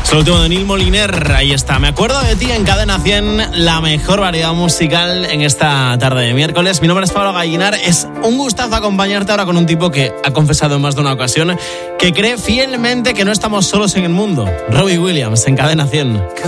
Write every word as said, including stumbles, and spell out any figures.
Es el último de Neil Moliner, ahí está. Me acuerdo de ti en Cadena cien, la mejor variedad musical en esta tarde de miércoles. Mi nombre es Pablo Gallinar, es un gustazo acompañarte ahora con un tipo que ha confesado en más de una ocasión que cree fielmente que no estamos solos en el mundo. Robbie Williams en Cadena cien.